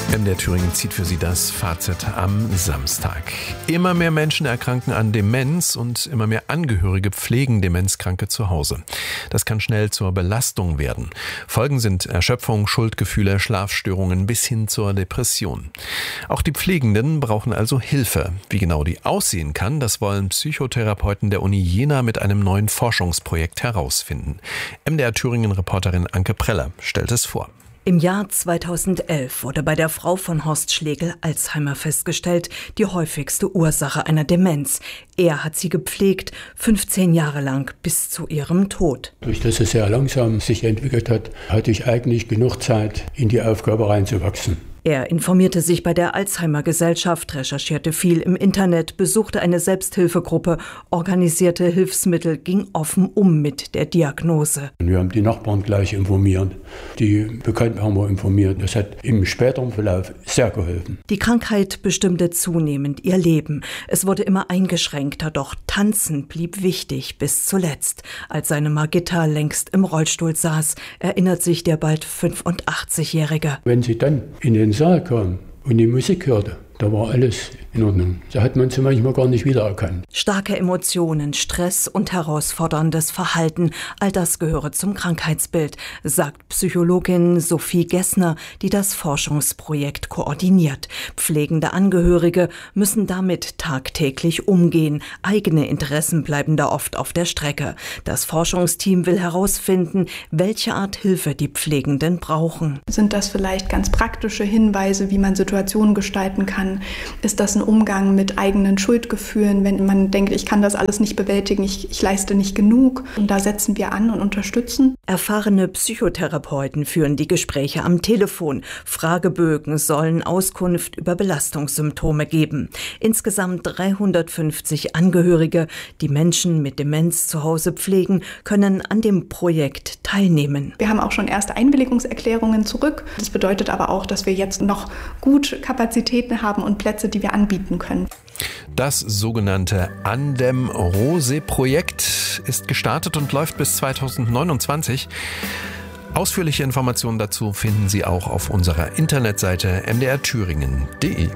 MDR Thüringen zieht für Sie das Fazit am Samstag. Immer mehr Menschen erkranken an Demenz und immer mehr Angehörige pflegen Demenzkranke zu Hause. Das kann schnell zur Belastung werden. Folgen sind Erschöpfung, Schuldgefühle, Schlafstörungen bis hin zur Depression. Auch die Pflegenden brauchen also Hilfe. Wie genau die aussehen kann, das wollen Psychotherapeuten der Uni Jena mit einem neuen Forschungsprojekt herausfinden. MDR Thüringen-Reporterin Anke Preller stellt es vor. Im Jahr 2011 wurde bei der Frau von Horst Schlegel Alzheimer festgestellt, die häufigste Ursache einer Demenz. Er hat sie gepflegt, 15 Jahre lang, bis zu ihrem Tod. Durch das es sehr langsam sich entwickelt hat, hatte ich eigentlich genug Zeit, in die Aufgabe reinzuwachsen. Er informierte sich bei der Alzheimer-Gesellschaft, recherchierte viel im Internet, besuchte eine Selbsthilfegruppe, organisierte Hilfsmittel, ging offen mit der Diagnose. Wir haben die Nachbarn gleich informiert, die Bekannten haben wir informiert. Das hat im späteren Verlauf sehr geholfen. Die Krankheit bestimmte zunehmend ihr Leben. Es wurde immer eingeschränkter, doch Tanzen blieb wichtig bis zuletzt. Als seine Margitta längst im Rollstuhl saß, erinnert sich der bald 85-Jährige. Wenn sie dann in den Saal kam und die Musik hörte, da war alles in Ordnung. Da hat man sie manchmal gar nicht wiedererkannt. Starke Emotionen, Stress und herausforderndes Verhalten, all das gehöre zum Krankheitsbild, sagt Psychologin Sophie Gessner, die das Forschungsprojekt koordiniert. Pflegende Angehörige müssen damit tagtäglich umgehen. Eigene Interessen bleiben da oft auf der Strecke. Das Forschungsteam will herausfinden, welche Art Hilfe die Pflegenden brauchen. Sind das vielleicht ganz praktische Hinweise, wie man Situationen gestalten kann? Ist das ein Umgang mit eigenen Schuldgefühlen, wenn man denkt, ich kann das alles nicht bewältigen, ich leiste nicht genug? Und da setzen wir an und unterstützen. Erfahrene Psychotherapeuten führen die Gespräche am Telefon. Fragebögen sollen Auskunft über Belastungssymptome geben. Insgesamt 350 Angehörige, die Menschen mit Demenz zu Hause pflegen, können an dem Projekt teilnehmen. Wir haben auch schon erste Einwilligungserklärungen zurück. Das bedeutet aber auch, dass wir jetzt noch gut Kapazitäten haben und Plätze, die wir anbieten können. Das sogenannte Andem-Rose-Projekt ist gestartet und läuft bis 2029. Ausführliche Informationen dazu finden Sie auch auf unserer Internetseite mdrthüringen.de.